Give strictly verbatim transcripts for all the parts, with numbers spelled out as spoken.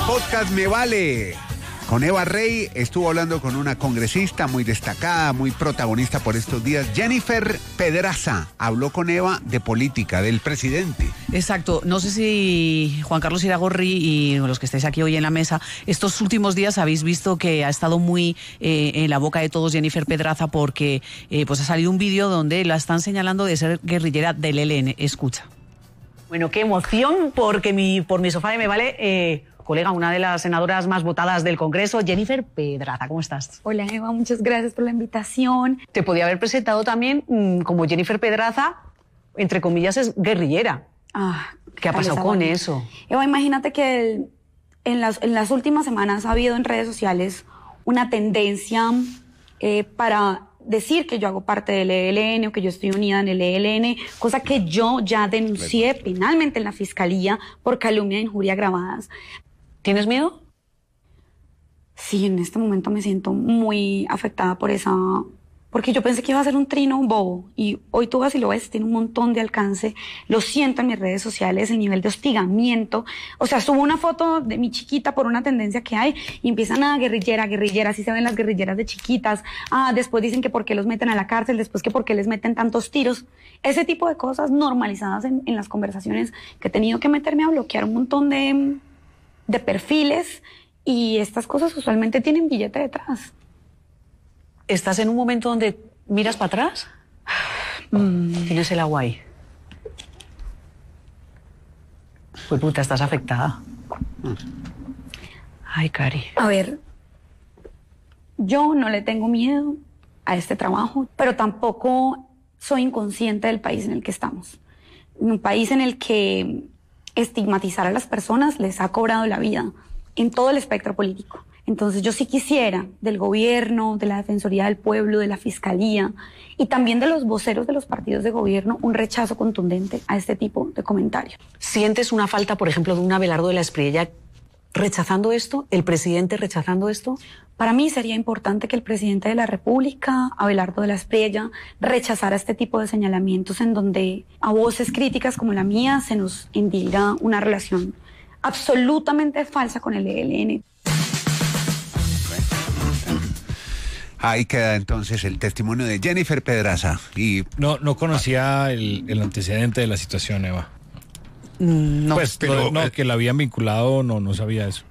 Podcast Me Vale. Con Eva Rey estuvo hablando con una congresista muy destacada, muy protagonista por estos días, Jennifer Pedraza. Habló con Eva de política, del presidente. Exacto. No sé si Juan Carlos Iragorri y los que estáis aquí hoy en la mesa, estos últimos días habéis visto que ha estado muy eh, en la boca de todos Jennifer Pedraza porque eh, pues ha salido un vídeo donde la están señalando de ser guerrillera del E L N. Escucha. Bueno, qué emoción, porque mi, por mi sofá de Me Vale... Eh, colega, una de las senadoras más votadas del Congreso, Jennifer Pedraza. ¿Cómo estás? Hola, Eva, muchas gracias por la invitación. Te podía haber presentado también mmm, como Jennifer Pedraza, entre comillas, es guerrillera. Ah, ¿Qué ha pasado con eso? Eva, imagínate que el, en, las, en las últimas semanas ha habido en redes sociales una tendencia eh, para decir que yo hago parte del E L N o que yo estoy unida en el E L N, cosa que yo ya denuncié penalmente en la Fiscalía por calumnia e injuria agravadas. ¿Tienes miedo? Sí, en este momento me siento muy afectada por esa... Porque yo pensé que iba a ser un trino bobo. Y hoy tú vas y lo ves, tiene un montón de alcance. Lo siento en mis redes sociales, el nivel de hostigamiento. O sea, subo una foto de mi chiquita por una tendencia que hay y empiezan a guerrillera, guerrillera. Así se ven las guerrilleras de chiquitas. Ah, después dicen que por qué los meten a la cárcel, después que por qué les meten tantos tiros. Ese tipo de cosas normalizadas en, en las conversaciones que he tenido que meterme a bloquear un montón de... de perfiles, y estas cosas usualmente tienen billete detrás. ¿Estás en un momento donde miras para atrás? Mm. Tienes el agua ahí. Pues puta, estás afectada. Ay, Cari. A ver, yo no le tengo miedo a este trabajo, pero tampoco soy inconsciente del país en el que estamos. Un país en el que estigmatizar a las personas les ha cobrado la vida en todo el espectro político. Entonces yo sí quisiera del gobierno, de la Defensoría del Pueblo, de la Fiscalía y también de los voceros de los partidos de gobierno un rechazo contundente a este tipo de comentarios. ¿Sientes una falta, por ejemplo, de un Abelardo de la Espriella rechazando esto, el presidente rechazando esto? Para mí sería importante que el presidente de la República, Abelardo de la Espriella, rechazara este tipo de señalamientos en donde a voces críticas como la mía se nos indilga una relación absolutamente falsa con el E L N. Ahí queda entonces el testimonio de Jennifer Pedraza. Y no, no conocía el, el antecedente de la situación, Eva. No, pues, pero, no, que la habían vinculado, no, no sabía eso.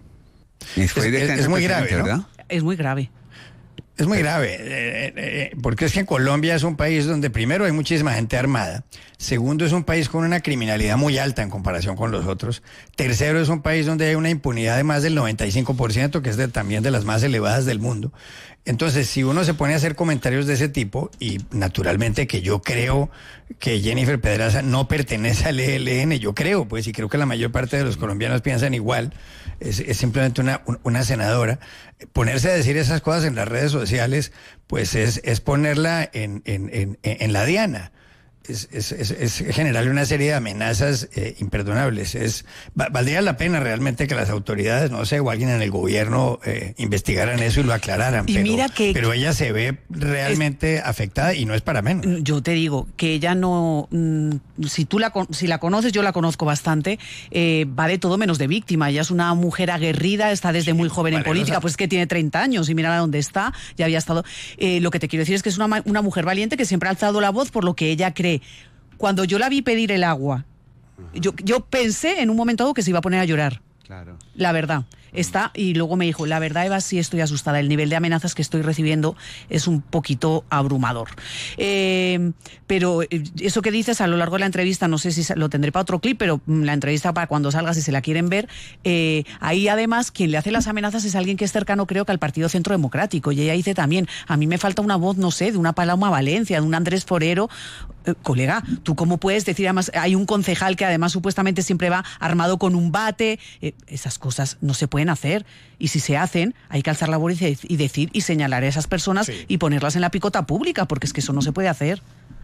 Y fue es, es, es muy grave, ¿no? ¿verdad? Es muy grave. Es muy grave, eh, eh, porque es que Colombia es un país donde primero hay muchísima gente armada, segundo es un país con una criminalidad muy alta en comparación con los otros, tercero es un país donde hay una impunidad de más del noventa y cinco por ciento, que es de, también de las más elevadas del mundo. Entonces, si uno se pone a hacer comentarios de ese tipo, y naturalmente que yo creo que Jennifer Pedraza no pertenece al E L N, yo creo, pues, y creo que la mayor parte de los colombianos piensan igual, es, es simplemente una, una senadora, ponerse a decir esas cosas en las redes sociales, pues es, es ponerla en, en, en, en la diana. Es, es, es, es generarle una serie de amenazas eh, imperdonables. Es, valdría la pena realmente que las autoridades, no sé, o alguien en el gobierno eh, investigaran eso y lo aclararan. Y pero, mira que, pero ella se ve realmente es, afectada y no es para menos. Yo te digo que ella no, mmm, si tú la, si la conoces, yo la conozco bastante, eh, va de todo menos de víctima. Ella es una mujer aguerrida, está desde sí, muy joven vale, en política, pues es que tiene treinta años y mira dónde está, ya había estado. Eh, lo que te quiero decir es que es una, una mujer valiente que siempre ha alzado la voz por lo que ella cree. Cuando yo la vi pedir el agua, yo, yo pensé en un momento dado que se iba a poner a llorar. Claro. La verdad. Está, y luego me dijo, la verdad, Eva, sí estoy asustada. El nivel de amenazas que estoy recibiendo es un poquito abrumador. Eh, pero eso que dices a lo largo de la entrevista, no sé si lo tendré para otro clip, pero la entrevista para cuando salga, si se la quieren ver, eh, ahí además quien le hace las amenazas es alguien que es cercano, creo que al Partido Centro Democrático. Y ella dice también, a mí me falta una voz, no sé, de una Paloma Valencia, de un Andrés Forero. Eh, colega, ¿tú cómo puedes decir? Además, hay un concejal que además supuestamente siempre va armado con un bate. Eh, esas cosas no se pueden hacer, y si se hacen hay que alzar la voz y decir y señalar a esas personas sí. y ponerlas en la picota pública, porque es que eso no se puede hacer.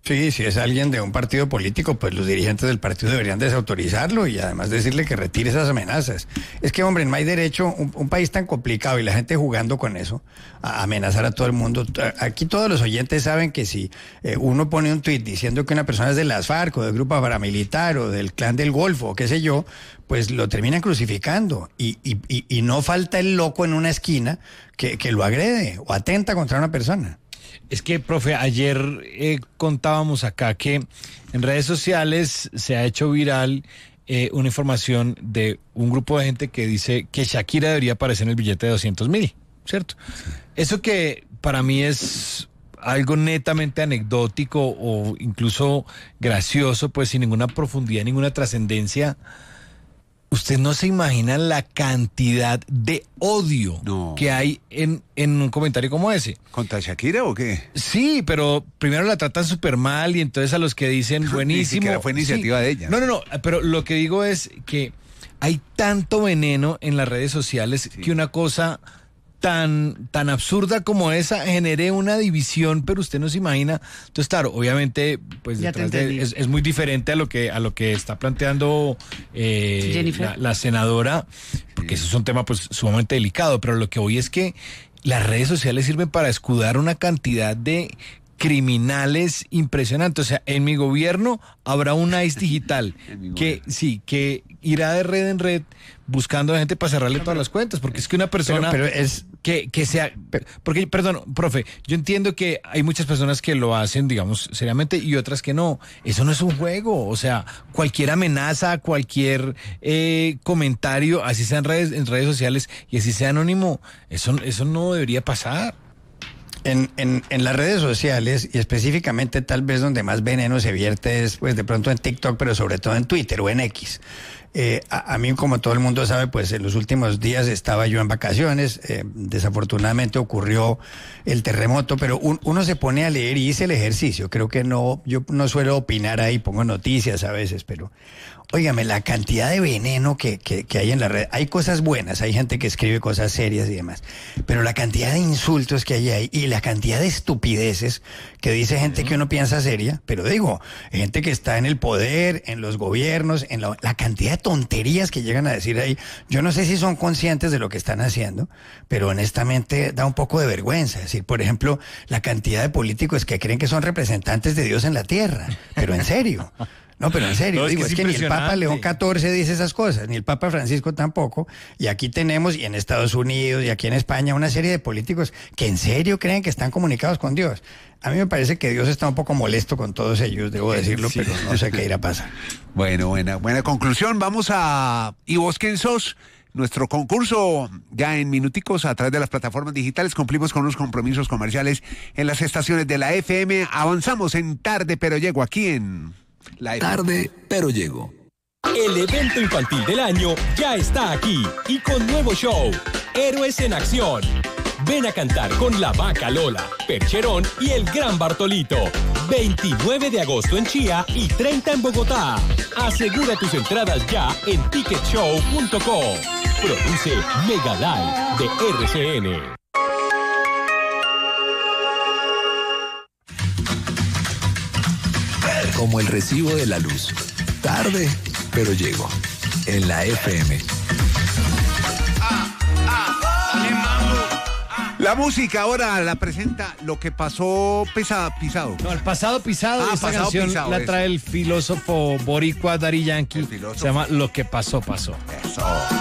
Sí, si es alguien de un partido político, pues los dirigentes del partido deberían desautorizarlo y además decirle que retire esas amenazas. Es que, hombre, no hay derecho, un, un país tan complicado y la gente jugando con eso, a amenazar a todo el mundo. Aquí todos los oyentes saben que si eh, uno pone un tuit diciendo que una persona es de las FARC o del grupo paramilitar o del clan del Golfo o qué sé yo, pues lo terminan crucificando y, y, y, y no falta el loco en una esquina que, que lo agrede o atenta contra una persona. Es que, profe, ayer eh, contábamos acá que en redes sociales se ha hecho viral eh, una información de un grupo de gente que dice que Shakira debería aparecer en el billete de doscientos mil, ¿cierto? Sí. Eso que para mí es algo netamente anecdótico o incluso gracioso, pues sin ninguna profundidad, ninguna trascendencia. Usted no se imagina la cantidad de odio no. que hay en, en un comentario como ese. ¿Contra Shakira o qué? Sí, pero primero la tratan súper mal y entonces a los que dicen buenísimo. Ni siquiera fue iniciativa sí. de ella. No, no, no, pero lo que digo es que hay tanto veneno en las redes sociales sí. que una cosa tan, tan absurda como esa genere una división, pero usted no se imagina. Entonces, claro, obviamente, pues detrás de, es, es muy diferente a lo que a lo que está planteando eh, la, la senadora, porque sí. eso es un tema pues sumamente delicado, pero lo que hoy es que las redes sociales sirven para escudar una cantidad de criminales impresionantes. O sea, en mi gobierno habrá un ICE digital que sí, que irá de red en red buscando a gente para cerrarle todas las cuentas, porque es que una persona pero, pero es que, que sea, porque, perdón, profe, yo entiendo que hay muchas personas que lo hacen, digamos, seriamente y otras que no. Eso no es un juego, o sea, cualquier amenaza, cualquier eh, comentario, así sea en redes, en redes sociales y así sea anónimo, eso, eso no debería pasar. En, en, en las redes sociales y específicamente tal vez donde más veneno se vierte es pues de pronto en TikTok, pero sobre todo en Twitter o en X. Eh, a, a mí, como todo el mundo sabe, pues en los últimos días estaba yo en vacaciones, eh, desafortunadamente ocurrió el terremoto, pero un, uno se pone a leer y hice el ejercicio. Creo que no, yo no suelo opinar ahí, pongo noticias a veces, pero óigame, la cantidad de veneno que, que, que hay en la red. Hay cosas buenas, hay gente que escribe cosas serias y demás, pero la cantidad de insultos que hay ahí y la cantidad de estupideces que dice gente que uno piensa seria, pero digo, gente que está en el poder, en los gobiernos, en la, la cantidad de tonterías que llegan a decir ahí. Yo no sé si son conscientes de lo que están haciendo, pero honestamente da un poco de vergüenza. Es decir, por ejemplo, la cantidad de políticos que creen que son representantes de Dios en la tierra, pero en serio. No, pero en serio, no, es digo, que es, es que ni el Papa León catorce dice esas cosas, ni el Papa Francisco tampoco, y aquí tenemos, y en Estados Unidos, y aquí en España, una serie de políticos que en serio creen que están comunicados con Dios. A mí me parece que Dios está un poco molesto con todos ellos, debo decirlo, sí. pero no sé qué irá a pasar. Bueno, buena, buena conclusión. Vamos a ¿Y vos quién sos? Nuestro concurso ya en minuticos a través de las plataformas digitales. Cumplimos con unos compromisos comerciales en las estaciones de la F M. Avanzamos en Tarde Pero Llego aquí en... La Tarde, pero llego. El evento infantil del año ya está aquí y con nuevo show, Héroes en Acción. Ven a cantar con la Vaca Lola, Percherón y el Gran Bartolito. veintinueve de agosto en Chía y treinta en Bogotá. Asegura tus entradas ya en ticket show punto com. Produce Mega Live de R C N. Como el recibo de la luz. Tarde, pero llego. En la F M. La música ahora la presenta Lo que pasó pesa, pisado. No, el pasado pisado. Ah, esta pasado canción pisado, la eso. trae el filósofo boricua Daddy Yankee. Se llama Lo que pasó, pasó. Eso.